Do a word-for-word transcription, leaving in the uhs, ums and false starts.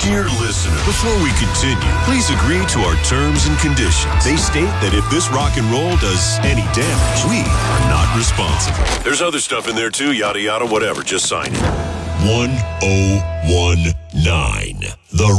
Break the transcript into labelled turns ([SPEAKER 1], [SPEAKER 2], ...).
[SPEAKER 1] Dear listener, before we continue, please agree to our terms and conditions. They state that if this rock and roll does any damage, we are not responsible. There's other stuff in there too, yada yada, whatever. Just sign it. one oh one nine